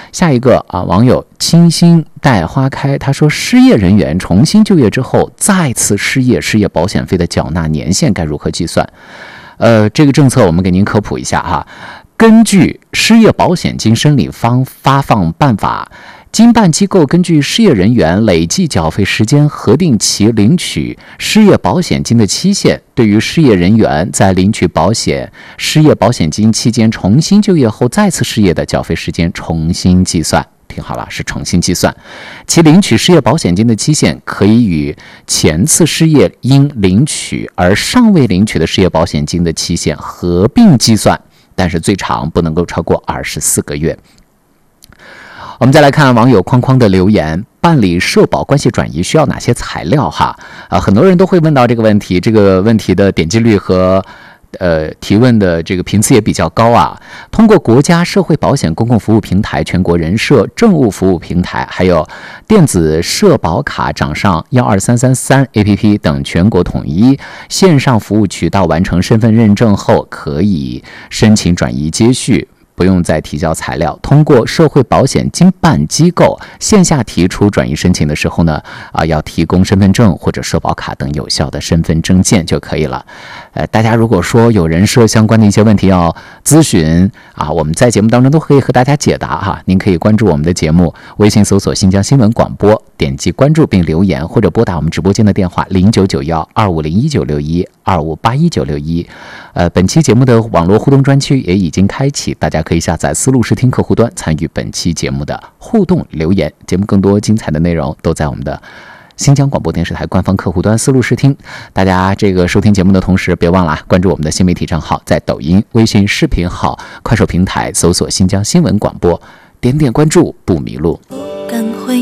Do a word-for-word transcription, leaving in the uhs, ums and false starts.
下一个啊，网友清新待花开，他说失业人员重新就业之后再次失业，失业保险费的缴纳年限该如何计算？呃，这个政策我们给您科普一下哈。根据失业保险金申领方发放办法，经办机构根据失业人员累计缴费时间核定其领取失业保险金的期限，对于失业人员在领取保险失业保险金期间重新就业后再次失业的缴费时间重新计算。听好了，是重新计算，其领取失业保险金的期限可以与前次失业因领取而尚未领取的失业保险金的期限合并计算，但是最长不能够超过二十四个月。我们再来看网友框框的留言，办理社保关系转移需要哪些材料哈？啊，很多人都会问到这个问题，这个问题的点击率和呃提问的这个频次也比较高啊。通过国家社会保险公共服务平台、全国人社政务服务平台，还有电子社保卡掌上一二三三三 A P P 等全国统一线上服务渠道完成身份认证后，可以申请转移接续，不用再提交材料。通过社会保险经办机构线下提出转移申请的时候呢，啊，要提供身份证或者社保卡等有效的身份证件就可以了。呃，大家如果说有人社相关的一些问题要咨询啊，我们在节目当中都可以和大家解答哈。您可以关注我们的节目，微信搜索新疆新闻广播，点击关注并留言，或者拨打我们直播间的电话零九九幺二五零一九六一二五八一九六一。呃，本期节目的网络互动专区也已经开启，大家可以下载思路视听客户端参与本期节目的互动留言。节目更多精彩的内容都在我们的新疆广播电视台官方客户端思路视听。大家这个收听节目的同时，别忘了关注我们的新媒体账号，在抖音、微信视频号、快手平台搜索新疆新闻广播，点点关注不迷路。